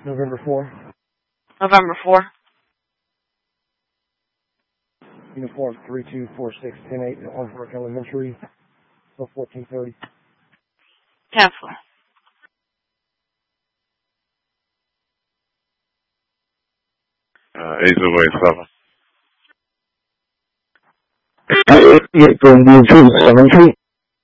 November 4. November 4. Uniform 324610-8 at Orangebrook Elementary, till 14:30. 10-4. A's-7. From the Elementary.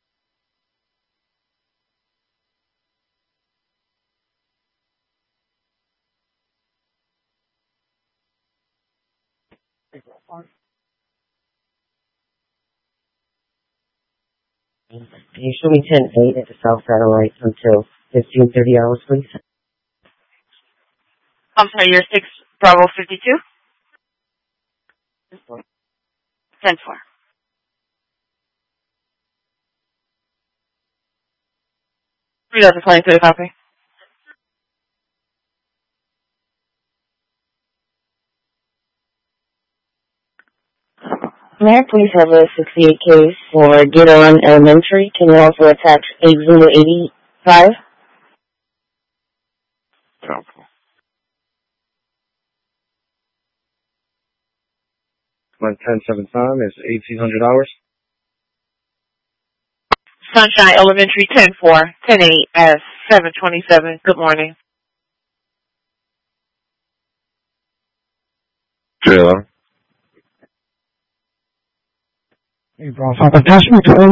Can you show me 10-8 at the South Satellite until 15:30 hours, please? I'm sorry, you're 6 Bravo 52? 10-4. Three dozen 22 copy. May I please have a 68 case for Get-On Elementary? Can you also attach 8085? 10-4. My 10-7 time is 1800 hours. Sunshine Elementary 10-4, 10-8 at 727. Good morning. J11. Hey, bro, attachment 12.